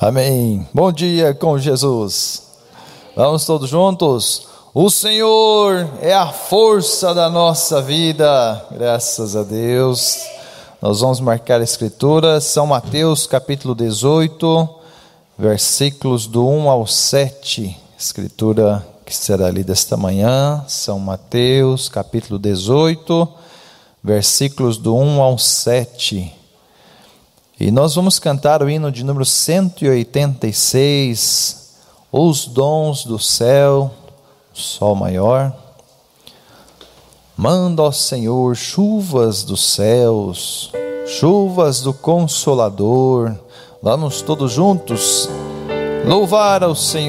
Amém. Bom dia com Jesus. Vamos todos juntos. O Senhor é a força da nossa vida. Graças a Deus. Nós vamos marcar a escritura. São Mateus capítulo 18, versículos do 1 ao 7. Escritura que será lida esta manhã. São Mateus capítulo 18, versículos do 1 ao 7. E nós vamos cantar o hino de número 186, Os Dons do Céu, Sol Maior. Manda, ó Senhor, chuvas dos céus, chuvas do Consolador. Vamos todos juntos louvar ao Senhor.